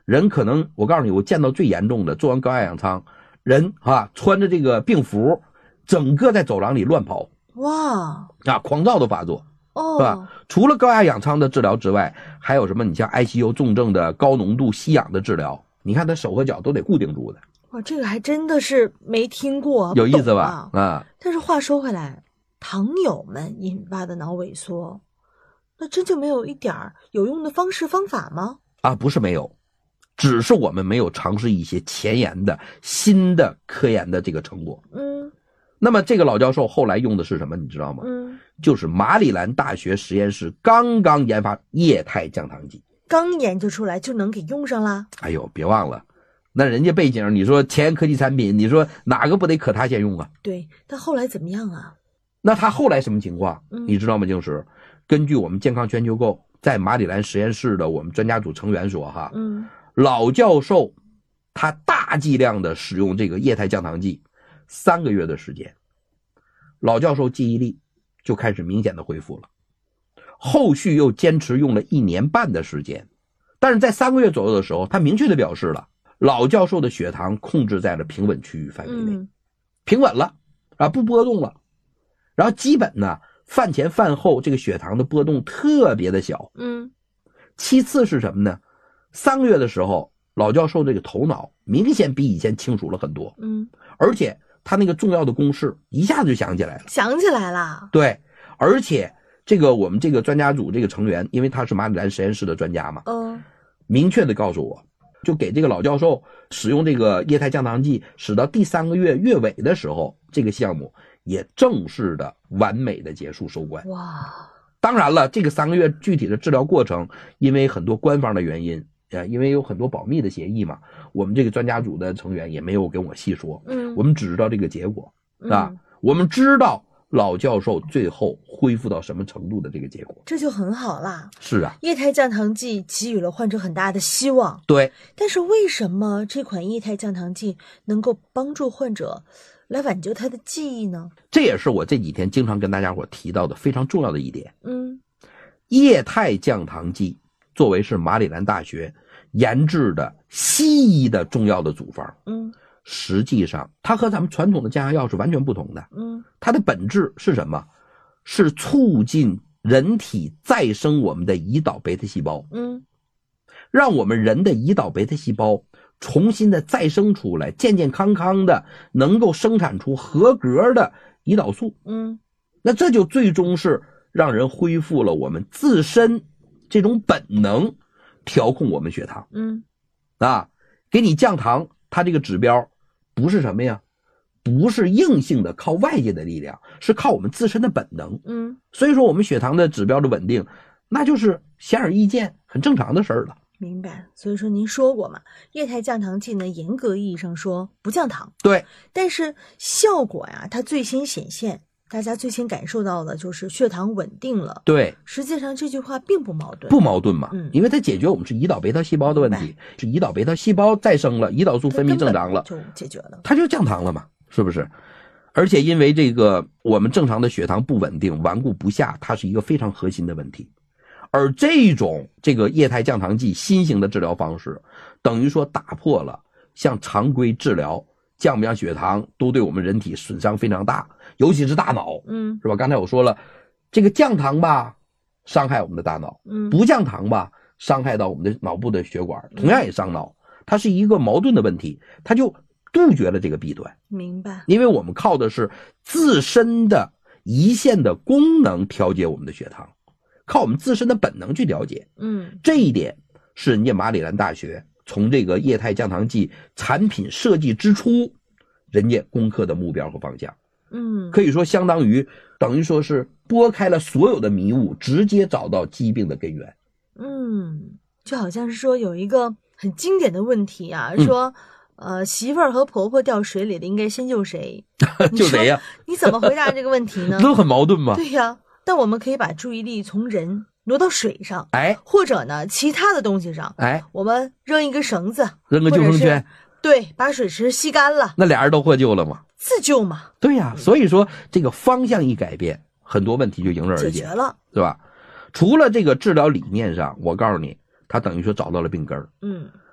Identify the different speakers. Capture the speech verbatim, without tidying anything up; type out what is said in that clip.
Speaker 1: 人可能我告诉你，我见到最严重的，做完高压氧舱，人啊穿着这个病服，整个在走廊里乱跑，
Speaker 2: 哇
Speaker 1: 啊，狂躁的发作。
Speaker 2: 哦，
Speaker 1: 是吧？除了高压氧舱的治疗之外，还有什么？你像 I C U 重症的高浓度吸氧的治疗，你看他手和脚都得固定住的。
Speaker 2: 哇，这个还真的是没听过，
Speaker 1: 有意思吧？啊！
Speaker 2: 啊但是话说回来，糖友们引发的脑萎缩，那真就没有一点有用的方式方法吗？
Speaker 1: 啊，不是没有，只是我们没有尝试一些前沿的新的科研的这个成果。
Speaker 2: 嗯。
Speaker 1: 那么这个老教授后来用的是什么？你知道吗？
Speaker 2: 嗯，
Speaker 1: 就是马里兰大学实验室刚刚研发液态降糖剂，
Speaker 2: 刚研究出来就能给用上啦。
Speaker 1: 哎呦，别忘了，那人家背景，你说前沿科技产品，你说哪个不得可他先用啊？
Speaker 2: 对，但后来怎么样啊？
Speaker 1: 那他后来什么情况？
Speaker 2: 嗯、
Speaker 1: 你知道吗？就是根据我们健康全球购在马里兰实验室的我们专家组成员说，哈，
Speaker 2: 嗯，
Speaker 1: 老教授他大剂量的使用这个液态降糖剂。三个月的时间，老教授记忆力就开始明显的恢复了，后续又坚持用了一年半的时间，但是在三个月左右的时候，他明确的表示了老教授的血糖控制在了平稳区域范围内，
Speaker 2: 嗯、
Speaker 1: 平稳了啊，不波动了，然后基本呢饭前饭后这个血糖的波动特别的小。
Speaker 2: 嗯，
Speaker 1: 其次是什么呢？三个月的时候，老教授这个头脑明显比以前清楚了很多，
Speaker 2: 嗯，
Speaker 1: 而且他那个重要的公式一下子就想起来了，
Speaker 2: 想起来了。
Speaker 1: 对，而且这个我们这个专家组这个成员，因为他是马里兰实验室的专家嘛，
Speaker 2: 嗯，
Speaker 1: 明确的告诉我，就给这个老教授使用这个液态降糖剂，使到第三个月月尾的时候，这个项目也正式的完美的结束收官。
Speaker 2: 哇，
Speaker 1: 当然了，这个三个月具体的治疗过程，因为很多官方的原因。呃，因为有很多保密的协议嘛，我们这个专家组的成员也没有跟我细说，
Speaker 2: 嗯，
Speaker 1: 我们只知道这个结果，啊、嗯，我们知道老教授最后恢复到什么程度的这个结果，
Speaker 2: 这就很好啦。
Speaker 1: 是啊，
Speaker 2: 液态降糖剂给予了患者很大的希望。
Speaker 1: 对，
Speaker 2: 但是为什么这款液态降糖剂能够帮助患者来挽救他的记忆呢？
Speaker 1: 这也是我这几天经常跟大家伙提到的非常重要的一点。
Speaker 2: 嗯，
Speaker 1: 液态降糖剂作为是马里兰大学研制的西医的重要的组方，
Speaker 2: 嗯，
Speaker 1: 实际上它和咱们传统的降压药是完全不同的。
Speaker 2: 嗯，
Speaker 1: 它的本质是什么？是促进人体再生我们的胰岛贝塔细胞，
Speaker 2: 嗯，
Speaker 1: 让我们人的胰岛贝塔细胞重新的再生出来，健健康康的能够生产出合格的胰岛素。
Speaker 2: 嗯，
Speaker 1: 那这就最终是让人恢复了我们自身这种本能，调控我们血糖。
Speaker 2: 嗯，
Speaker 1: 啊，给你降糖，它这个指标不是什么呀？不是硬性的靠外界的力量，是靠我们自身的本能。
Speaker 2: 嗯，
Speaker 1: 所以说我们血糖的指标的稳定，那就是显而易见很正常的事儿了。
Speaker 2: 明白。所以说您说过嘛，液态降糖剂呢，严格意义上说不降糖，
Speaker 1: 对，
Speaker 2: 但是效果呀，它最先显现，大家最先感受到的就是血糖稳定了。
Speaker 1: 对，
Speaker 2: 实际上这句话并不矛盾，
Speaker 1: 不矛盾嘛？
Speaker 2: 嗯，
Speaker 1: 因为它解决我们是胰岛贝塔细胞的问题，是胰岛贝塔细胞再生了，胰岛素分泌正常了，
Speaker 2: 就解决了，
Speaker 1: 它就降糖了嘛，是不是？而且因为这个我们正常的血糖不稳定、顽固不下，它是一个非常核心的问题。而这种这个液态降糖剂新型的治疗方式，等于说打破了像常规治疗降不降血糖都对我们人体损伤非常大，尤其是大脑，
Speaker 2: 嗯，
Speaker 1: 是吧？刚才我说了，这个降糖吧，伤害我们的大脑，
Speaker 2: 嗯，
Speaker 1: 不降糖吧，伤害到我们的脑部的血管，同样也伤脑，它是一个矛盾的问题，它就杜绝了这个弊端。
Speaker 2: 明白。
Speaker 1: 因为我们靠的是自身的胰腺的功能调节我们的血糖，靠我们自身的本能去调节。
Speaker 2: 嗯，
Speaker 1: 这一点是人家马里兰大学从这个液态降糖剂产品设计之初，人家攻克的目标和方向。
Speaker 2: 嗯，
Speaker 1: 可以说相当于等于说是拨开了所有的迷雾，直接找到疾病的根源。
Speaker 2: 嗯，就好像是说有一个很经典的问题啊，嗯、说呃媳妇儿和婆婆掉水里了，应该先救谁？
Speaker 1: 救谁呀？
Speaker 2: 你怎么回答这个问题呢？
Speaker 1: 都很矛盾吗？
Speaker 2: 对呀，但我们可以把注意力从人挪到水上，
Speaker 1: 哎，
Speaker 2: 或者呢其他的东西上，
Speaker 1: 哎，
Speaker 2: 我们扔一个绳子，
Speaker 1: 扔个救生圈，
Speaker 2: 对，把水池吸干了，
Speaker 1: 那俩人都获救了吗？
Speaker 2: 自救嘛。
Speaker 1: 对呀，所以说这个方向一改变，很多问题就迎刃而解，
Speaker 2: 解决了，
Speaker 1: 是吧？除了这个治疗理念上，我告诉你，他等于说找到了病根儿。
Speaker 2: 嗯，